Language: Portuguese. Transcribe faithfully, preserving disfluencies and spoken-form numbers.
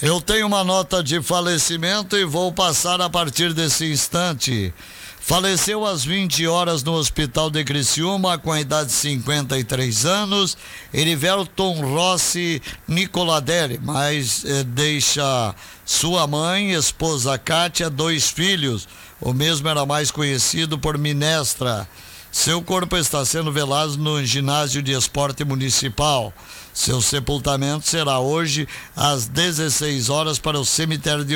Eu tenho uma nota de falecimento e vou passar a partir desse instante. Faleceu às vinte horas no Hospital de Criciúma, com a idade de cinquenta e três anos, Erivelton Rossi Nicoladelli, mas eh, deixa sua mãe, esposa Kátia, dois filhos. O mesmo era mais conhecido por Minestra. Seu corpo está sendo velado no ginásio de esporte municipal. Seu sepultamento será hoje às dezesseis horas para o cemitério de